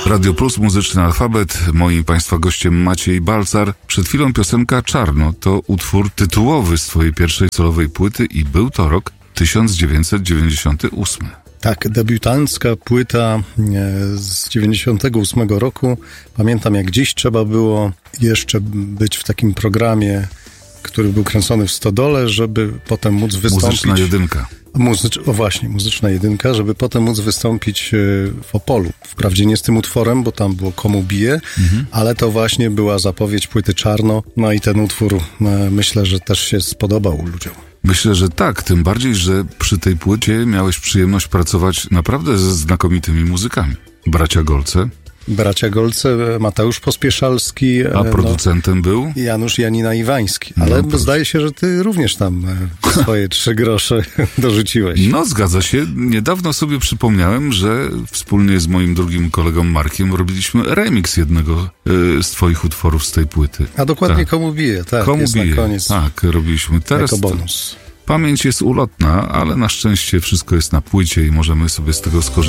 Radio Plus, Muzyczny Alfabet. Moim Państwa gościem Maciej Balcar. Przed chwilą piosenka Czarno to utwór tytułowy z twojej pierwszej solowej płyty i był to rok 1998. Tak, debiutancka płyta z 98 roku. Pamiętam jak dziś, trzeba było jeszcze być w takim programie, który był kręcony w Stodole, żeby potem móc wystąpić... Muzyczna jedynka. Muzyczna jedynka, żeby potem móc wystąpić w Opolu. Wprawdzie nie z tym utworem, bo tam było Komu bije, ale to właśnie była zapowiedź płyty Czarno. No i ten utwór myślę, że też się spodobał ludziom. Myślę, że tak, tym bardziej, że przy tej płycie miałeś przyjemność pracować naprawdę ze znakomitymi muzykami. Bracia Golce, Mateusz Pospieszalski. A producentem był? Janusz Janina Iwański. Ale zdaje się, że ty również tam swoje 3 grosze dorzuciłeś. No, zgadza się. Niedawno sobie przypomniałem, że wspólnie z moim drugim kolegą Markiem robiliśmy remix jednego z twoich utworów z tej płyty. A dokładnie tak. Komu bije, tak. Komu jest bije, na koniec. tak, robiliśmy. Teraz jako bonus. Pamięć jest ulotna, ale na szczęście wszystko jest na płycie i możemy sobie z tego skorzystać.